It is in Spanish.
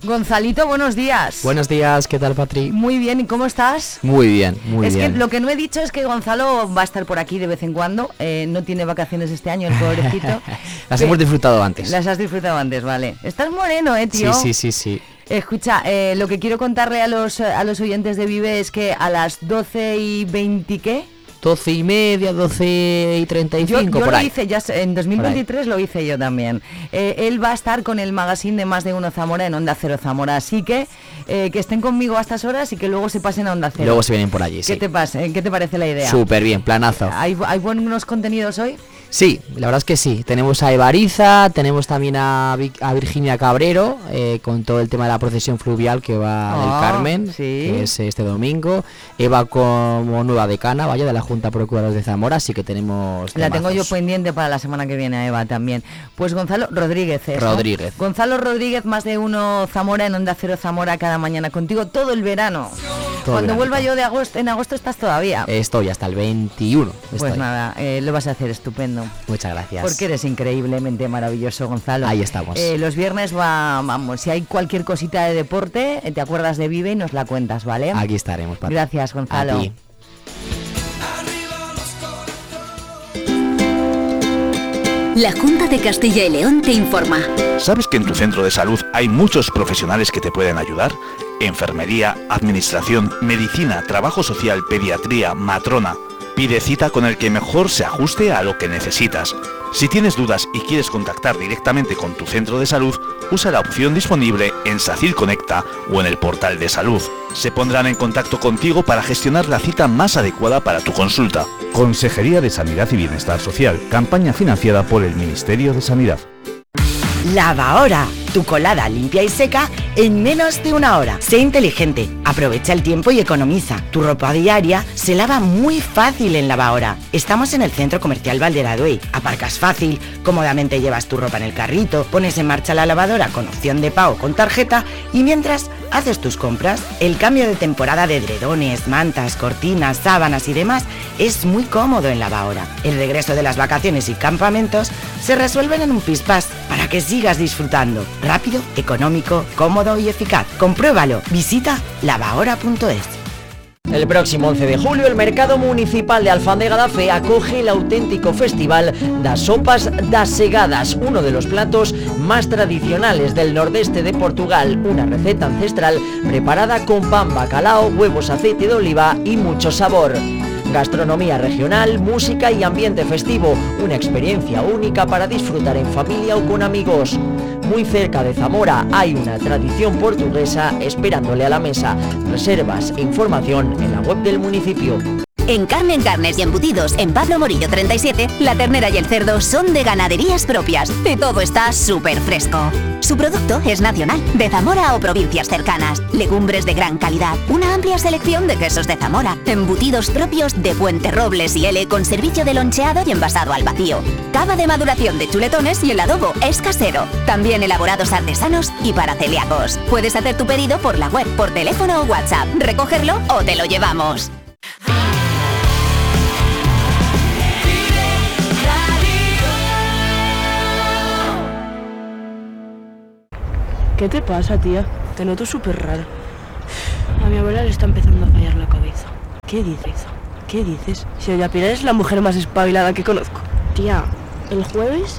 Gonzalito, buenos días. Buenos días, ¿qué tal, Patri? Muy bien, ¿y cómo estás? Muy bien, muy bien. Es que lo que no he dicho es que Gonzalo va a estar por aquí de vez en cuando. No tiene vacaciones este año, el pobrecito. Las hemos disfrutado antes. Las has disfrutado antes, vale. Estás moreno, tío. Sí. Escucha, lo que quiero contarle a los oyentes de Vive es que a las 12:20, ¿qué? 12:30, 12:35, yo por lo ahí. hice, ya en 2023 lo hice yo también. Él va a estar con el magazine de Más de Uno Zamora en Onda Cero Zamora, así que estén conmigo a estas horas y que luego se pasen a Onda Cero. Luego se vienen por allí, ¿Qué te parece la idea? Súper bien, planazo. ¿Hay buenos contenidos hoy? Sí, la verdad es que sí. Tenemos a Evariza, tenemos también a Virginia Cabrero, con todo el tema de la procesión fluvial que va del Carmen, sí. que es este domingo. Eva como nueva decana, vaya, de la Junta de Procuradores de Zamora, así que tenemos La tengo yo temazos. pendiente para la semana que viene, a Eva también. Pues Gonzalo Rodríguez, Rodríguez. ¿no? Gonzalo Rodríguez, Más de Uno Zamora en Onda Cero Zamora cada mañana contigo todo el verano. Cuando vuelva yo en agosto estás todavía. Estoy hasta el 21. Pues nada, lo vas a hacer estupendo. Muchas gracias. Porque eres increíblemente maravilloso, Gonzalo. Ahí estamos. Los viernes vamos, si hay cualquier cosita de deporte, te acuerdas de Vive y nos la cuentas, ¿vale? Aquí estaremos, Patri. Gracias, Gonzalo. A ti. La Junta de Castilla y León te informa. ¿Sabes que en tu centro de salud hay muchos profesionales que te pueden ayudar? Enfermería, administración, medicina, trabajo social, pediatría, matrona. Pide cita con el que mejor se ajuste a lo que necesitas. Si tienes dudas y quieres contactar directamente con tu centro de salud, usa la opción disponible en SACIR Conecta o en el portal de salud. Se pondrán en contacto contigo para gestionar la cita más adecuada para tu consulta. Consejería de Sanidad y Bienestar Social, campaña financiada por el Ministerio de Sanidad. Lava ahora tu colada limpia y seca en menos de una hora. Sé inteligente, aprovecha el tiempo y economiza. Tu ropa diaria se lava muy fácil en Lavaora. Estamos en el Centro Comercial Valderaduey. Aparcas fácil, cómodamente llevas tu ropa en el carrito, pones en marcha la lavadora con opción de pago con tarjeta y mientras haces tus compras, el cambio de temporada de edredones, mantas, cortinas, sábanas y demás es muy cómodo en Lavaora. El regreso de las vacaciones y campamentos se resuelven en un pispás para que sigas disfrutando. Rápido, económico, cómodo y eficaz. Compruébalo. Visita lavaora.es. El próximo 11 de julio el Mercado Municipal de Alfandega da Fe acoge el auténtico festival das sopas das segadas, uno de los platos más tradicionales del nordeste de Portugal, una receta ancestral preparada con pan, bacalao, huevos, aceite de oliva y mucho sabor. Gastronomía regional, música y ambiente festivo, una experiencia única para disfrutar en familia o con amigos. Muy cerca de Zamora hay una tradición portuguesa esperándole a la mesa. Reservas e información en la web del municipio. En Carmen Carnes y Embutidos, en Pablo Morillo 37, la ternera y el cerdo son de ganaderías propias y todo está súper fresco. Su producto es nacional, de Zamora o provincias cercanas. Legumbres de gran calidad, una amplia selección de quesos de Zamora, embutidos propios de Puente Robles y L con servicio de loncheado y envasado al vacío. Cava de maduración de chuletones y el adobo es casero. También elaborados artesanos y para celíacos. Puedes hacer tu pedido por la web, por teléfono o WhatsApp, recogerlo o te lo llevamos. ¿Qué te pasa, tía? Te noto súper rara. A mi abuela le está empezando a fallar la cabeza. ¿Qué dices? ¿Qué dices? Si doña Pilar es la mujer más espabilada que conozco. Tía, el jueves